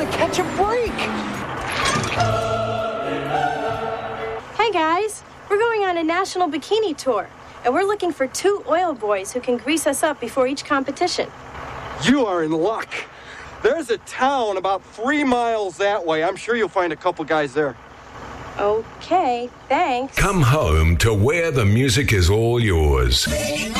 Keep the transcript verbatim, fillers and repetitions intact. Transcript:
gonna catch a break. Hey guys, we're going on a national bikini tour, and we're looking for two oil boys who can grease us up before each competition. You are in luck. There's a town about three miles that way. I'm sure you'll find a couple guys there. Okay, thanks. Come home to where the music is all yours.